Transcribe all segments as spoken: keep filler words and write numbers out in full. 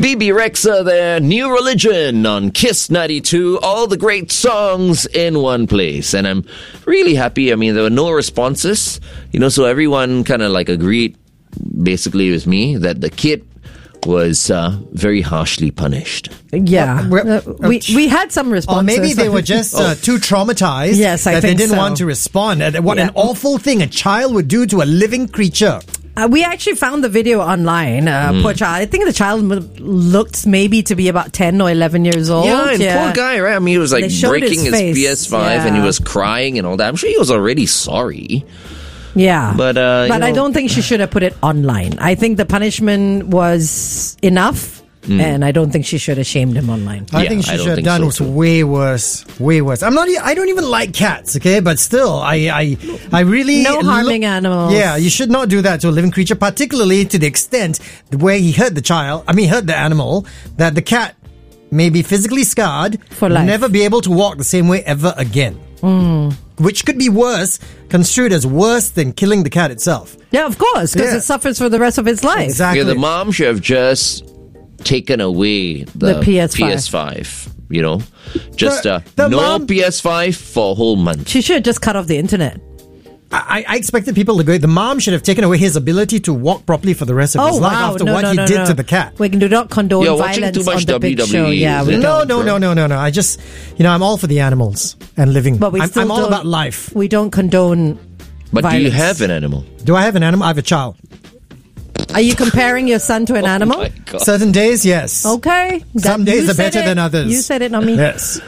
B B Rexa there, New Religion on Kiss ninety-two. All the great songs in one place. And I'm really happy. I mean, there were no responses, you know, so everyone kind of like agreed basically with me that the kid was uh, very harshly punished. Yeah. Well, Uh, we we had some responses. Or maybe they were just uh, too traumatized Yes, I that think they didn't so. want to respond. Uh, What Yeah. an awful thing a child would do to a living creature. Uh, we actually found the video online. Uh, Hmm. Poor child. I think the child m- looked maybe to be about ten or eleven years old. Yeah, and poor guy, right? I mean, he was like They showed breaking his his, face. P S five and he Yeah. was crying and all that. I'm sure he was already sorry. Yeah. But, uh, but you I know- don't think she should have put it online. I think the punishment was enough. And I don't think she should have shamed him online. I Yeah, think she I don't should have think done so, was too. way worse, way worse. I'm not. e- I don't even like cats. Okay, but still, I, I, I really No harming animals. Yeah, you should not do that to a living creature, particularly to the extent where he hurt the child. I mean, hurt the animal. That the cat may be physically scarred, For life. never be able to walk the same way ever again. Which could be worse, construed as worse than killing the cat itself. Yeah, of course, because Yeah. it suffers for the rest of its life. Exactly. Yeah, the mom should have just taken away the, The P S five. P S five, you know? Just The- uh, the no mom- P S five for a whole month. She should have just cut off the internet. I, I expected people to go. The mom should have taken away his ability to walk properly for the rest of Oh, his life wow. after no, what no, he no, did no. to the cat. We do not condone You're watching violence too much on the big W W E, show. Yeah, is we it? No, don't. no, no, no, no, no. I just, you know, I'm all for the animals and living. But we I'm, still I'm all don't- about life. We don't condone But violence. do you have an animal? Do I have an animal? I have a child. Are you comparing your son to an animal? Oh my God. Certain days, yes. Okay. Some That- days you are said better it. than others. You said it, not me. Yes.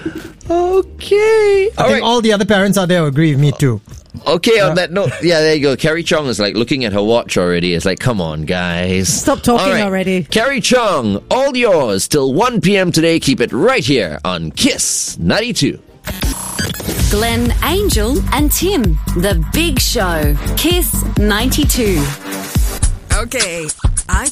Okay. I think all the other parents out there agree with me too. Okay, on that note, yeah, there you go. Carrie Chong is like looking at her watch already. It's like, come on, guys. Stop talking All right. already. Carrie Chong, all yours till one p.m. today. Keep it right here on Kiss ninety-two. Glenn, Angel, and Tim. The Big Show. Kiss ninety-two. Okay,